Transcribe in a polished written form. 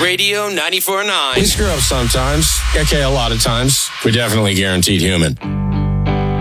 Radio 94.9. We screw up sometimes. Okay, a lot of times. We're definitely guaranteed human.